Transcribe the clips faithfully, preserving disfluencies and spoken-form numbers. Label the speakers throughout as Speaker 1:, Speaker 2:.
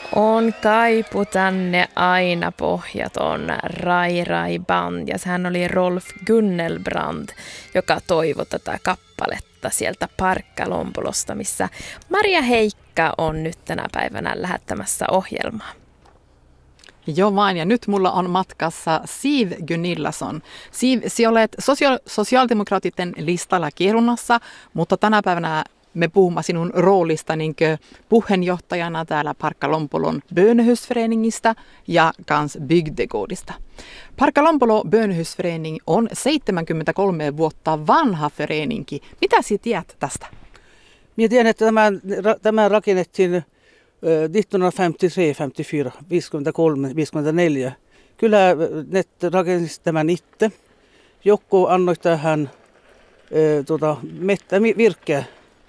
Speaker 1: On kaipu tänne aina pohjaton Rai Rai Band, ja sehän oli Rolf Gunnelbrand, joka toivoi tätä kappaletta sieltä Parkkalompolosta, missä Maria Heikka on nyt tänä päivänä lähettämässä ohjelmaa.
Speaker 2: Joo vain, ja nyt mulla on matkassa Siv Gunillasson. Siv, sinä olet sosiaal- sosiaalidemokraatiten listalla Kiirunassa, mutta tänä päivänä me puhumme sinun roolista niin puheenjohtajana täällä Parkkalompolon bönehusföreningistä ja kans bygdegårdista. Parkkalompolo bönehusförening on seitsemänkymmentäkolme vuotta vanha föreninki. Mitä sinä tiedät tästä?
Speaker 3: Minä tiedän, että tämä, tämä rakennettiin nittonhundrafemtiotre, femtiofyra, viisikymmentäkolme, viisikymmentäneljä. Kyllä ne rakensivat tämän itse. Joku annoi tähän tuota, mettä, virkeä.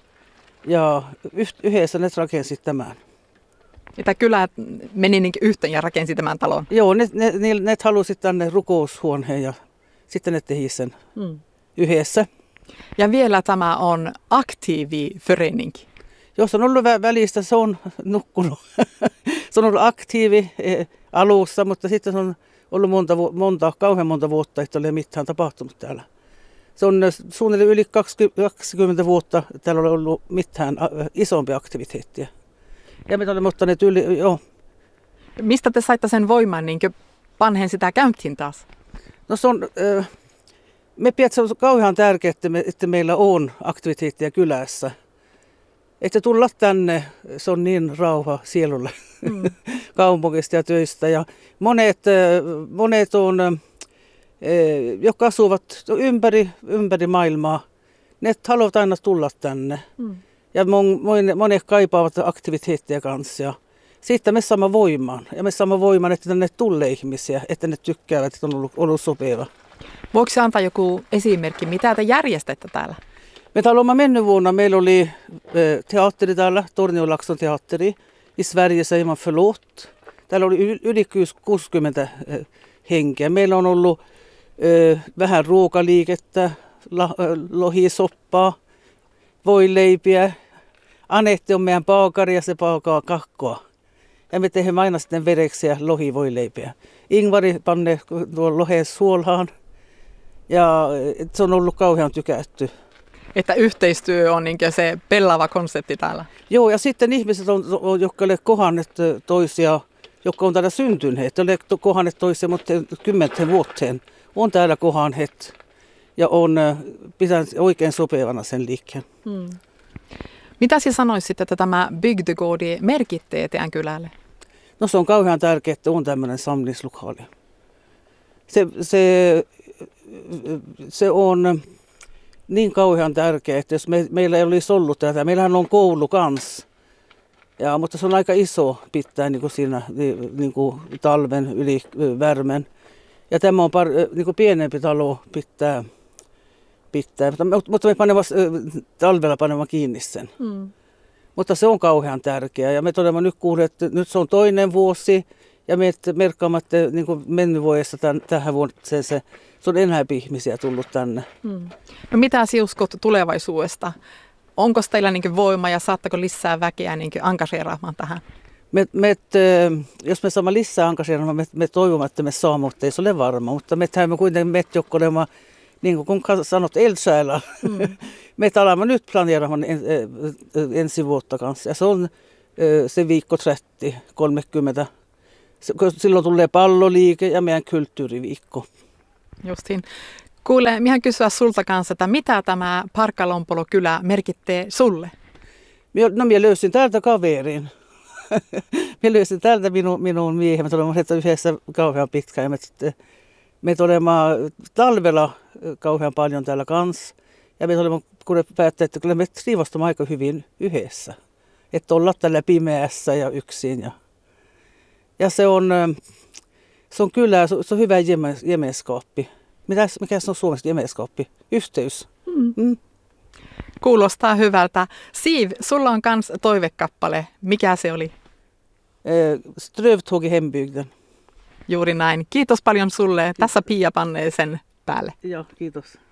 Speaker 3: Ja yhdessä ne rakensi tämän.
Speaker 2: Että kylä meni niin yhteen ja rakensi tämän talon?
Speaker 3: Joo, ne, ne, ne, ne halusi tänne rukoushuoneen ja sitten ne tehi sen hmm. yhdessä.
Speaker 2: Ja vielä tämä on aktiiviförening.
Speaker 3: Jos on ollut välistä, se on nukkunut. Se on ollut aktiivi alussa, mutta sitten se on ollut monta, monta, kauhean monta vuotta, että ei ole mitään tapahtunut täällä. Se on suunnilleen yli kaksikymmentä vuotta, täällä on ollut mitään isompia aktiviteettia. Ja me olemme ottaneet yli, joo.
Speaker 2: Mistä te saitte sen voiman, niin panhen sitä käyntiin taas?
Speaker 3: No se on, me pidät, se on kauhean tärkeää, että, me, että meillä on aktiviteettia kylässä. Että tulla tänne, se on niin rauha sielulle mm. kaupungista ja töistä. Ja monet, monet on, jotka asuvat ympäri, ympäri maailmaa, ne haluavat aina tulla tänne. Mm. Ja monet kaipaavat aktiviteetteja kanssa. Ja siitä me saamme voimaan. Ja me saamme voimaan, että tänne tulee ihmisiä, että ne tykkäävät, että on ollut, ollut sopiva.
Speaker 2: Voiko antaa joku esimerkki, mitä te järjestätte täällä?
Speaker 3: Me täällä mennyt vuonna, meillä oli teatteri täällä, Torniolakson teatteri, i Sverige säger man förlåt. Täällä oli yli kuusikymmentä henkeä. Meillä on ollut vähän ruokaliikettä, lohisoppaa, voileipiä. Anette on meidän paakari ja se paakaa kakkoa. Ja me teemme aina sitten vereksiä lohivoileipiä. Ingvari panne tuon loheen suolaan ja se on ollut kauhean tykätty.
Speaker 2: Että yhteistyö on niin se pellava konsepti täällä.
Speaker 3: Joo, ja sitten ihmiset, on, jotka ovat kohanneet toisia, jotka on täällä syntyneet, ole kohanneet toisia, mutta kymmenten vuoteen on täällä kohanneet ja on pitänyt oikein sopivana sen liikkeen. Hmm.
Speaker 2: Mitä sinä sanoisit, että tämä bygdegårdi merkittää teidän kylälle?
Speaker 3: No se on kauhean tärkeää, että on tämmöinen samlingslokaali. Se, se, se on niin kauhean tärkeää, että jos me, meillä ei olisi ollut tätä, meillähän on koulu kanssa, ja, mutta se on aika iso pitää niin kuin siinä niin kuin talven yli värmen. Ja tämä on par, niin kuin pienempi talo pitää, pitää. Mutta me panemme talvella panemme kiinni sen. Hmm. Mutta se on kauhean tärkeää ja me todella nyt kuulemme, että nyt se on toinen vuosi ja me merkkaamme, että niin kuin mennyt vuodessa tämän, tähän vuoteen se, se on enää ihmisiä tullut tänne. Hmm.
Speaker 2: No mitä sinä uskot tulevaisuudesta? Onko teillä niin voima ja saattako lisää väkeä niin engageeraamaan tähän?
Speaker 3: Me, me, jos me saamme lisää engageeraamaan, me, me toivomme, että me saamme, mutta ei se ole varma. Mutta me teemme kuitenkin me jokkolemaan, niin kuin kun sanot, eldsjälar. Mm. Me alamme nyt planeeraamaan en, ensi vuotta kanssa. Ja se on se viikko trettio kolmekymmentä. Silloin tulee palloliike ja meidän kulttuuriviikko.
Speaker 2: Justiin. Kuule, minä kysyä sulta kanssa, että mitä tämä Parkkalompolo-kylä merkittää sulle?
Speaker 3: No minä löysin täältä kaverin. Minä löysin täältä minun, minun miehen. Me tulemme yhdessä kauhean pitkään. Me, me tulemme talvella kauhean paljon täällä kanssa. Ja me tulemme, kun ne päättää, että kyllä me siivostamme aika hyvin yhdessä. Että olla tällä pimeässä ja yksin. Ja, ja se on, se on kyllä, se on hyvä gemenskaappi. Mitäs, mikä se on suomeksi gemenskaappi? Yhteys. Mm. Mm.
Speaker 2: Kuulostaa hyvältä. Siv, sulla on kans toivekappale. Mikä se oli?
Speaker 3: Strövtåg i hembygden.
Speaker 2: Juuri näin. Kiitos paljon sulle. Kiitos. Tässä Pia pannee sen päälle.
Speaker 3: Joo, kiitos.